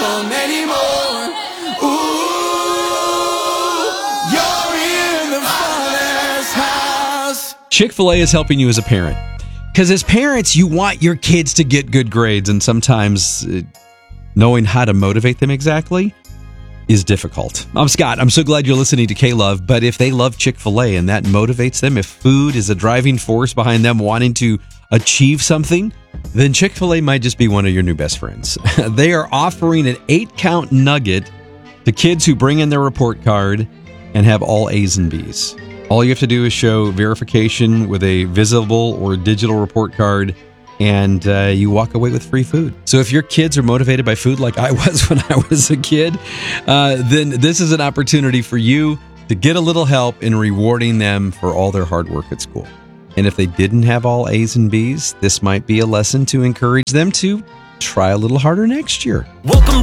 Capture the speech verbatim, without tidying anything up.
want any more. Ooh, you're in the Funhouse house. Chick-fil-A is helping you as a parent. Because as parents, you want your kids to get good grades, and sometimes uh, knowing how to motivate them exactly is difficult. I'm Scott. I'm so glad you're listening to K-Love, but if they love Chick-fil-A and that motivates them, if food is a driving force behind them wanting to achieve something, then Chick-fil-A might just be one of your new best friends. They are offering an eight-count nugget to kids who bring in their report card and have all A's and B's. All you have to do is show verification with a visible or digital report card, and uh, you walk away with free food. So if your kids are motivated by food like I was when I was a kid, uh, then this is an opportunity for you to get a little help in rewarding them for all their hard work at school. And if they didn't have all A's and B's, this might be a lesson to encourage them to try a little harder next year. Welcome